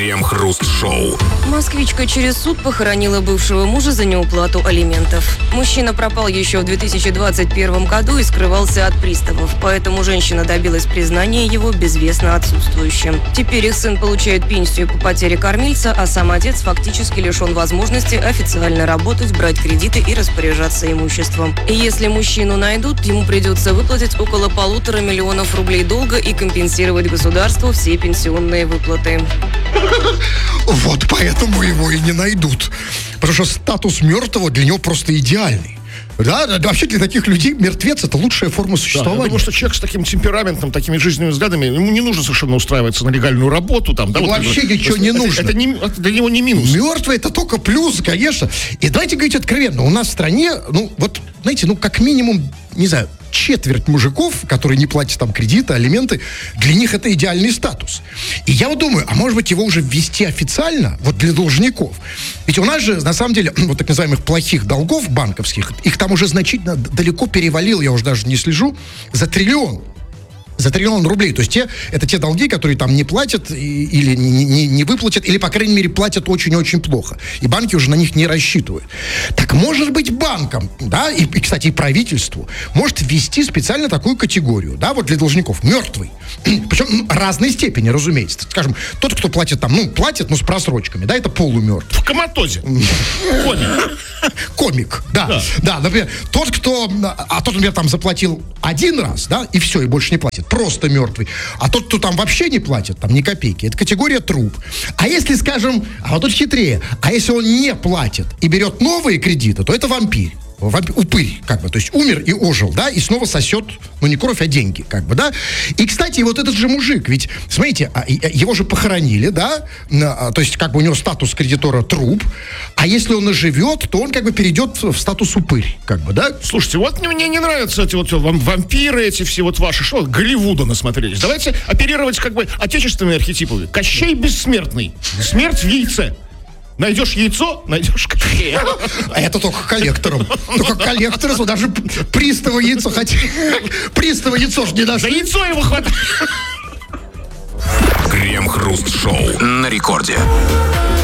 Крем-хруст-шоу. Москвичка через суд похоронила бывшего мужа за неуплату алиментов. Мужчина пропал еще в 2021 году и скрывался от приставов, поэтому женщина добилась признания его безвестно отсутствующим. Теперь их сын получает пенсию по потере кормильца, а сам отец фактически лишен возможности официально работать, брать кредиты и распоряжаться имуществом. И если мужчину найдут, ему придется выплатить около 1,5 миллиона рублей долга и компенсировать государству все пенсионные выплаты. Вот поэтому его и не найдут. Потому что статус мертвого для него просто идеальный. Да, вообще для таких людей мертвец — это лучшая форма существования. Да, я думаю, что человек с таким темпераментом, такими жизненными взглядами, ему не нужно совершенно устраиваться на легальную работу. Там, да, вообще ничего не нужно. Это для него не минус. Мертвый — это только плюс, конечно. И давайте говорить откровенно. У нас в стране, знаете, как минимум, не знаю, четверть мужиков, которые не платят там кредиты, алименты, для них это идеальный статус. И я вот думаю, а может быть его уже ввести официально, вот для должников? Ведь у нас же, на самом деле, вот так называемых плохих долгов банковских, их там уже значительно далеко перевалило, я уже даже не слежу, за триллион рублей. То есть это те долги, которые там не платят или не выплатят, или, по крайней мере, платят очень-очень плохо. И банки уже на них не рассчитывают. Так может быть банкам, да, и кстати, и правительству, может ввести специально такую категорию, да, вот для должников, мертвый. Причем разной степени, разумеется. Скажем, тот, кто платит там, платит, но с просрочками, да, это полумертв. В коматозе. Комик, да. Да, например, тот, например, там заплатил один раз, да, и все, и больше не платит. Просто мертвый. А тот, кто там вообще не платит, там ни копейки, это категория труп. А если, скажем, вот тут хитрее, а если он не платит и берет новые кредиты, то это вампир. Упырь, как бы, то есть умер и ожил, да, и снова сосет, не кровь, а деньги, как бы, да. И, кстати, вот этот же мужик, ведь, смотрите, его же похоронили, да, то есть, как бы, у него статус кредитора труп, а если он оживет, то он, как бы, перейдет в статус упырь, как бы, да. Слушайте, вот мне не нравятся эти вот вампиры, эти все вот ваши, что, Голливуда насмотрелись. Давайте оперировать, как бы, отечественными архетипами. Кощей бессмертный, смерть в яйце. Найдешь яйцо, найдешь Кощея. А это только коллектором. Только коллектору, даже пристава яйцо, хотя пристава яйцо ж не нашли. За яйцо его хватает. Крем-хруст-шоу на рекорде.